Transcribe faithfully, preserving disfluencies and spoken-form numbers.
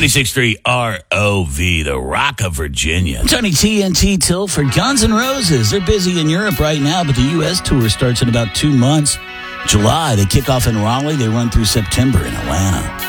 ninety-six point three R O V, the Rock of Virginia. Tony T N T Till for Guns N' Roses. They're busy in Europe right now, but the U S tour starts in about two months. July, they kick off in Raleigh. They run through September in Atlanta.